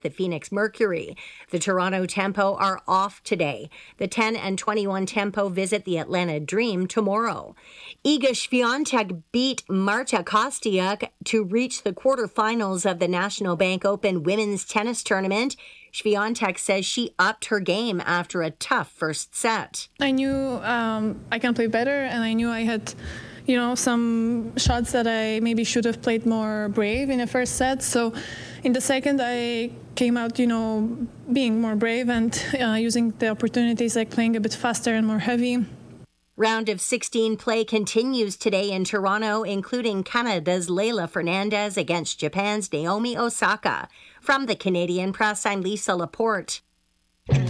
the Phoenix Mercury. The Toronto Tempo are off today. The 10 and 21 Tempo visit the Atlanta Dream tomorrow. Iga Swiatek beat Marta Kostyuk to reach the quarterfinals of the National Bank Open women's tennis tournament. Swiatek says she upped her game after a tough first set. I knew I can play better, and I knew I had some shots that I maybe should have played more brave in the first set. So in the second, I came out, being more brave and using the opportunities, like playing a bit faster and more heavy. Round of 16 play continues today in Toronto, including Canada's Leylah Fernandez against Japan's Naomi Osaka. From the Canadian Press, I'm Lisa Laporte.